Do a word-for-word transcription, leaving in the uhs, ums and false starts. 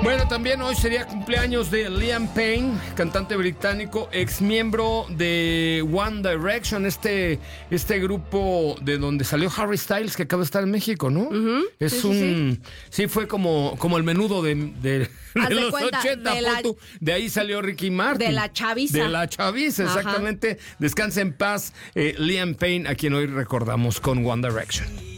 Bueno, también hoy sería cumpleaños de Liam Payne, cantante británico, ex miembro de One Direction, este, este grupo de donde salió Harry Styles, que acaba de estar en México, ¿no? Uh-huh. Es sí, un... Sí, sí. sí, fue como, como el menudo de, de, de los cuenta, ochenta. De, la, de ahí salió Ricky Martin. De la chaviza. De la chaviza, exactamente. Ajá. Descansa en paz, eh, Liam Payne, a quien hoy recordamos con One Direction.